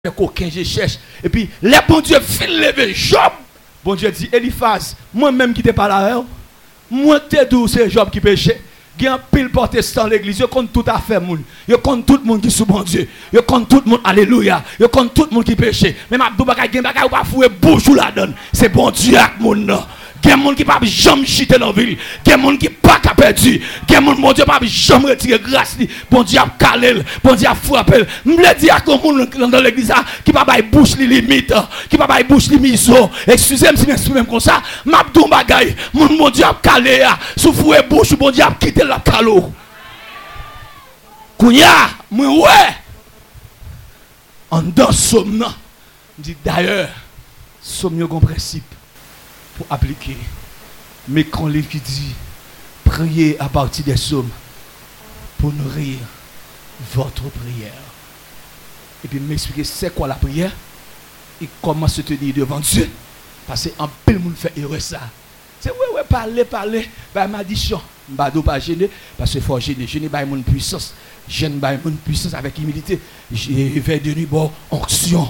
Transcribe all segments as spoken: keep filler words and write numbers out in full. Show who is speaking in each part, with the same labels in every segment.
Speaker 1: coquin, je cherche. Et puis, les bon Dieu fin lever Job. Bon Dieu dit, Eliphaz, moi-même qui t'ai pas là, moi t'es doux, c'est Job qui péchait. Il y a un pile protestant dans l'église, je compte tout à fait monde. Je compte tout le monde qui est sous bon Dieu. Je compte tout le monde, alléluia. Je compte tout le monde qui péche. Mais ma dou bagay gen bagay ou pas fouer bouche ou la donne. C'est bon Dieu avec monde là. Il y a des gens qui ne peuvent jamais chiter dans la ville. Il y a des gens qui ne peuvent pas perdu. Il y a des gens qui ne peuvent jamais retirer grâce. Bon Dieu a calé, bon Dieu a frappé. Je me dis à quelqu'un dans l'église qui ne peut pas bouche les limites, qui ne peut pas bouche les miso. Excusez-moi si je m'exprime comme ça. Je me dis bagay, mon Dieu a calé. Souffoué bouche, bon Dieu a quitté la calo. Kounya, moi ouais. En dans somme, je dis d'ailleurs, somme yon gon principe. Pour appliquer. Mais quand les qui dit priez à partir des sommes pour nourrir votre prière. Et puis m'expliquer c'est quoi la prière et comment se tenir devant Dieu. Parce qu'en peu le monde fait erreur ça. C'est ouais ouais parler parler bah maldition. M'bado pas gêner parce qu'il faut gêner. Gêner by mon puissance. Gêner by mon puissance avec humilité. J'ai de nuit bon onction.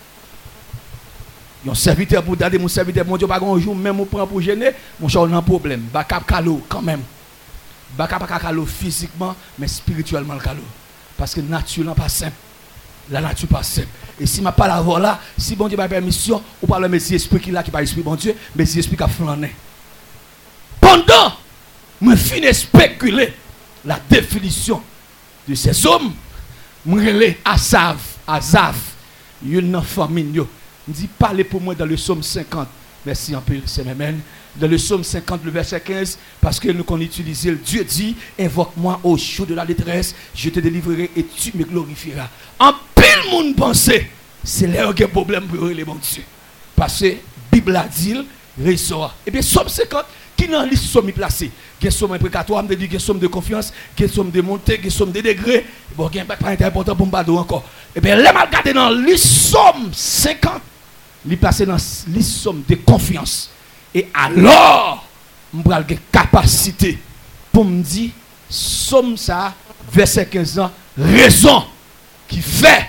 Speaker 1: Yon serviteur pour garder mon serviteur, mon Dieu, pas un jour, même on prend pour gêner, mon cher, on a un problème. Bakap kalo, quand même. Bakap pas kalo physiquement, mais spirituellement le kalo. Parce que naturellement pas simple. La nature pas simple. Et si ma pas la voix là, si bon Dieu m'a permission, ou par le messie esprit qui là, qui pas esprit bon Dieu, mais si esprit qui a flané. Pendant, je finis spéculer la définition de ces hommes, je relais Asav, Asav, une famille. Il dit, parlez pour moi dans le psaume cinquante. Merci un peu, c'est même. Dans le psaume cinquante, le verset quinze, parce que nous qu'on utilise, Dieu dit, invoque-moi au chaud de la détresse, je te délivrerai et tu me glorifieras. En pile monde pensait, c'est là qu'il y a un problème pour les bons Dieu. Parce que la Bible a dit, ressort. Et bien, psaume cinquante, qui dans la liste somme placé? Il y a un somme imprécatoire, il y a un somme de confiance, il y a un somme de montée, il y a un somme de degré. Bon, il y a un pas important pour me encore. Et bien, là, mal regardé dans la liste somme cinquante. Il placé dans les sommes de confiance. Et alors, je vais avoir capacité pour me dire, somme ça, verset quinze ans, raison qui fait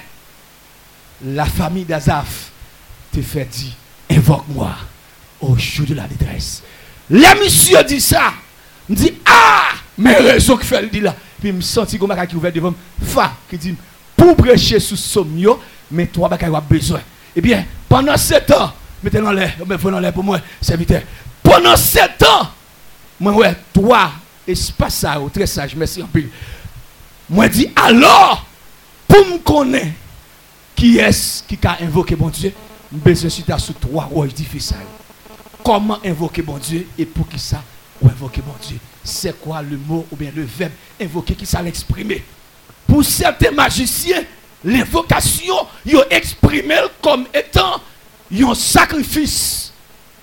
Speaker 1: la famille d'Azaph te fait dire, invoque-moi au jour de la détresse. La monsieur dit ça, me dit, ah, mais raison qui fait le dit là. Puis me senti comme un qui ouvert devant fa qui dit, pour prêcher sous somme yo, mais toi, tu as besoin. Eh bien, pendant sept ans, mettez dans l'air, mettez dans l'air pour moi, serviteur. Pendant sept ans, moi, ouais, toi, espace ça, très sage, merci un peu. Moi, dis alors, pour me connaître qui est-ce qui a invoqué bon Dieu, je besoin de sur trois roches difficiles. Comment invoquer bon Dieu et pour qui ça, ou invoquer bon Dieu? C'est quoi le mot ou bien le verbe invoquer qui ça l'exprimer? Pour certains magiciens, l'invocation, ils ont exprimé comme étant un sacrifice.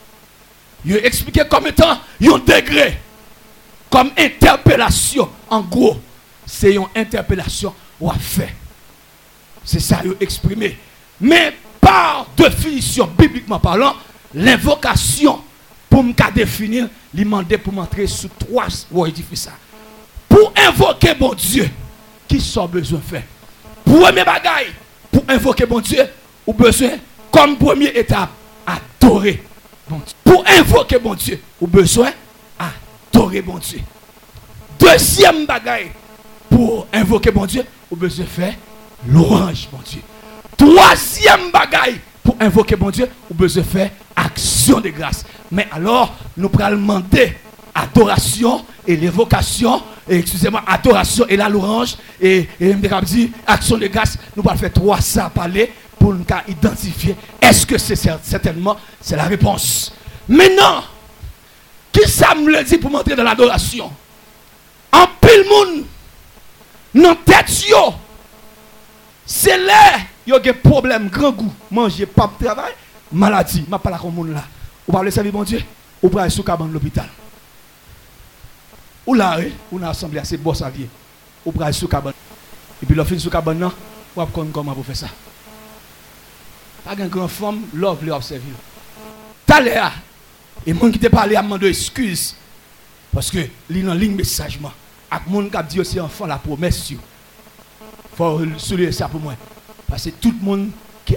Speaker 1: Ils ont expliqué comme étant un degré. Comme interpellation. En gros, c'est une interpellation ou à faire. C'est ça qu'ils ont exprimé. Mais par définition, bibliquement parlant, l'invocation, pour me définir, il demandait pour m'entrer sous trois voies difficiles. Pour invoquer bon Dieu, qui sont besoin de faire? Premier bagaille, pour invoquer bon Dieu, ou besoin, comme première étape, adorer bon Dieu. Pour invoquer bon Dieu, ou besoin, adorer bon Dieu. Deuxième bagaille, pour invoquer bon Dieu, ou besoin faire louange bon Dieu. Troisième bagaille, pour invoquer bon Dieu, ou besoin faire action de grâce. Mais alors, nous pourrons demander adoration et l'évocation, et excusez-moi, adoration et la louange, et, et dit, action de grâce, nous allons faire trois ça parler pour nous identifier. Est-ce que c'est certainement, c'est la réponse. Maintenant, qui ça me le dit pour m'entrer dans l'adoration? En pile monde, non tête yo, c'est là, il y a des problèmes, grand goût, manger, pas de travail, maladie, je ne parle pas comme monde là. Vous parlez de servir bon Dieu, vous parlez sous cabane de l'hôpital. Ou là, ou dans l'assemblée, c'est boss à vie. Ou prend sous cabane. Et puis, le fin sous cabane, non, ou après comment vous faites ça. Pas une grande femme, love le observer. T'as l'air, et mon qui te parle à demander excuse. Parce que, il y a une ligne messagement. Avec mon qui dit aussi enfant la promesse. Il faut souligner ça pour moi. Parce que tout le monde